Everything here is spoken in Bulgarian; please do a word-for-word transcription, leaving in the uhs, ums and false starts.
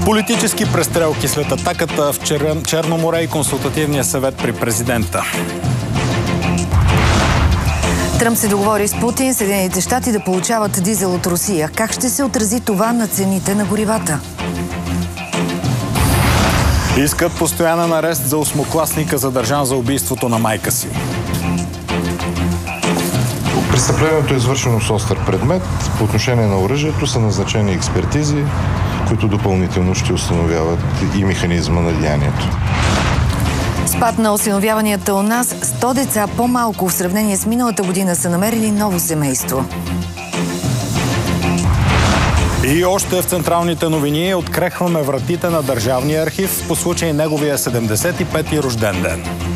Политически престрелки след атаката в Чер... Черно море и консултативния съвет при президента. Тръмп се договори с Путин Съединените щати да получават дизел от Русия. Как ще се отрази това на цените на горивата? Искат постоянен арест за осмокласника, задържан за убийството на майка си. Престъплението е извършено с остър предмет. По отношение на оръжието са назначени експертизи, които допълнително ще установяват и механизма на деянието. Спад на осиновяванията у нас. сто деца по-малко в сравнение с миналата година са намерили ново семейство. И още в централните новини открехваме вратите на Държавния архив по случай неговия седемдесет и пети рожден ден.